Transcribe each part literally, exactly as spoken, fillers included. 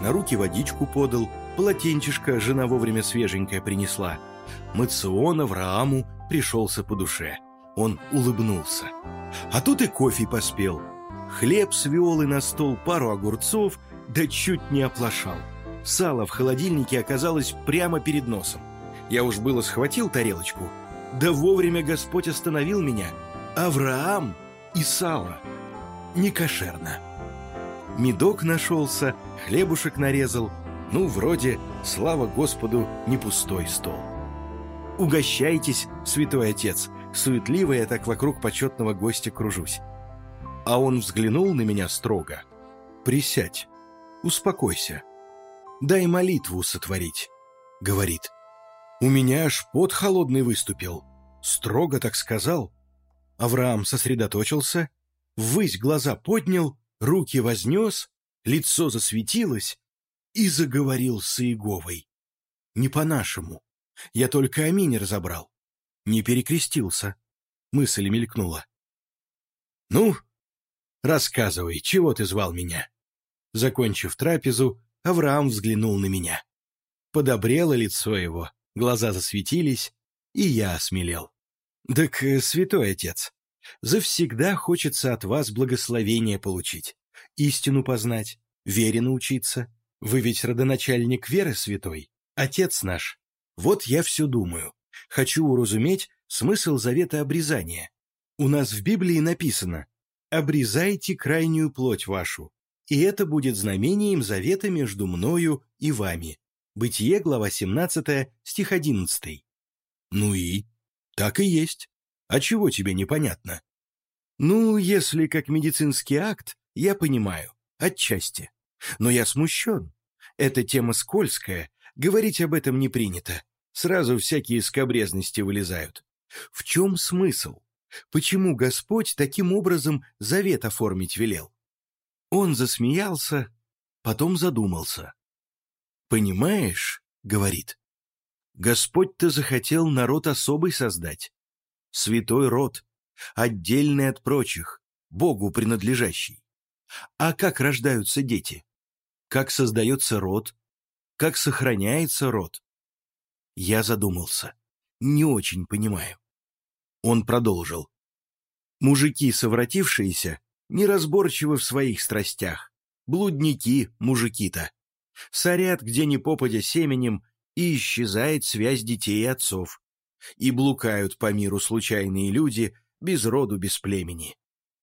на руки водичку подал, полотенчишко жена вовремя свеженькое принесла. Мацион Аврааму пришелся по душе. Он улыбнулся. А тут и кофе поспел. Хлеб свел и на стол пару огурцов, да чуть не оплошал. Сало в холодильнике оказалось прямо перед носом. Я уж было схватил тарелочку, да вовремя Господь остановил меня. Авраам и сало. Не кошерно. Медок нашелся, хлебушек нарезал. Ну, вроде, слава Господу, не пустой стол. «Угощайтесь, святой отец!» Суетливо я так вокруг почетного гостя кружусь. А он взглянул на меня строго. «Присядь, успокойся, дай молитву сотворить», — говорит. У меня аж пот холодный выступил. Строго так сказал. Авраам сосредоточился, ввысь глаза поднял, руки вознес, лицо засветилось и заговорил с Иеговой. Не по-нашему. Я только аминь разобрал. Не перекрестился. Мысль мелькнула. «Ну, рассказывай, чего ты звал меня?» Закончив трапезу, Авраам взглянул на меня. Подобрело лицо его, глаза засветились, и я осмелел. «Так, святой отец, завсегда хочется от вас благословения получить, истину познать, вере научиться. Вы ведь родоначальник веры святой, отец наш. Вот я все думаю. Хочу уразуметь смысл завета обрезания. У нас в Библии написано: «Обрезайте крайнюю плоть вашу, и это будет знамением завета между мною и вами». Бытие, глава семнадцатая, стих одиннадцатый. Ну и? Так и есть. А чего тебе непонятно? Ну, если как медицинский акт, я понимаю, отчасти. Но я смущен. Эта тема скользкая, говорить об этом не принято. Сразу всякие скабрезности вылезают. В чем смысл? Почему Господь таким образом завет оформить велел? Он засмеялся, потом задумался. «Понимаешь, — говорит, — Господь-то захотел народ особый создать. Святой род, отдельный от прочих, Богу принадлежащий. А как рождаются дети? Как создается род? Как сохраняется род?» Я задумался. Не очень понимаю. Он продолжил. «Мужики, совратившиеся, неразборчивы в своих страстях. Блудники, мужики-то. Сорят где ни попадя семенем, и исчезает связь детей и отцов. И блукают по миру случайные люди, без роду, без племени.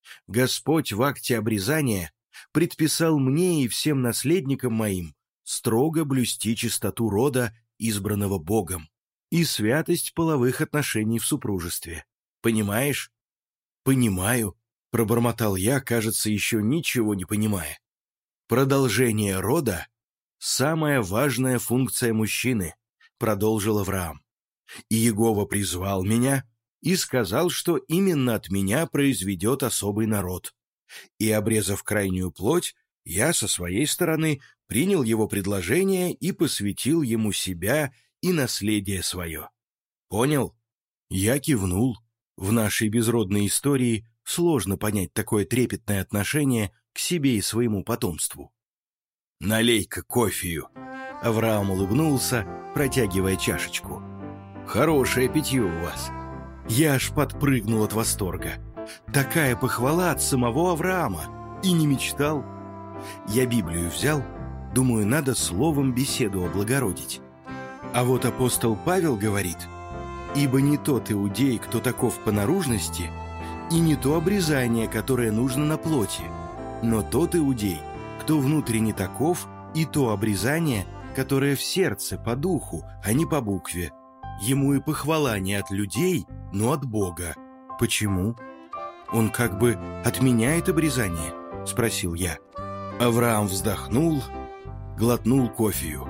Господь в акте обрезания предписал мне и всем наследникам моим строго блюсти чистоту рода, избранного Богом, и святость половых отношений в супружестве. Понимаешь?» «Понимаю», — пробормотал я, кажется, еще ничего не понимая. «Продолжение рода — самая важная функция мужчины», — продолжил Авраам. «И Иегова призвал меня и сказал, что именно от меня произведет особый народ. И, обрезав крайнюю плоть, я со своей стороны принял его предложение и посвятил ему себя и наследие свое. Понял?» Я кивнул. В нашей безродной истории сложно понять такое трепетное отношение к себе и своему потомству. «Налей-ка кофею!» Авраам улыбнулся, протягивая чашечку. «Хорошее питье у вас!» Я аж подпрыгнул от восторга. Такая похвала от самого Авраама. И не мечтал. Я Библию взял, думаю, надо словом беседу облагородить. А вот апостол Павел говорит: «Ибо не тот иудей, кто таков по наружности, и не то обрезание, которое нужно на плоти, но тот иудей, кто внутренне таков, и то обрезание, которое в сердце, по духу, а не по букве. Ему и похвала не от людей, но от Бога». «Почему? Он как бы отменяет обрезание?» — спросил я. Авраам вздохнул, глотнул кофею.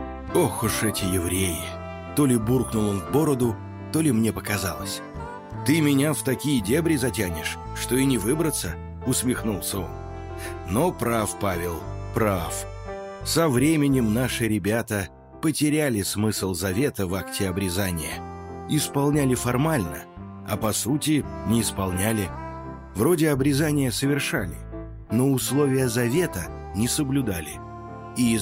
Ох уж эти евреи! То ли буркнул он в бороду, то ли мне показалось. «Ты меня в такие дебри затянешь, что и не выбраться», — усмехнулся он. Но прав Павел, прав. Со временем наши ребята потеряли смысл завета в акте обрезания. Исполняли формально, а по сути не исполняли. Вроде обрезания совершали, но условия завета не соблюдали. И из